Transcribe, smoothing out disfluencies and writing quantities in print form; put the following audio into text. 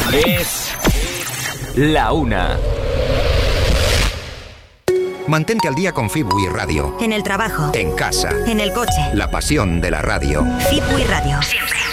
Es la una. Mantente al día con Fibui Radio. En el trabajo. En casa. En el coche. La pasión de la radio. Fibui Radio. Siempre.